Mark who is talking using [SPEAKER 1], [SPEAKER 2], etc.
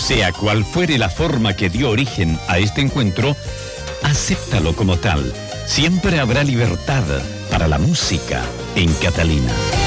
[SPEAKER 1] Sea cual fuere la forma que dio origen a este encuentro, acéptalo como tal. Siempre habrá libertad para la música en Catalina.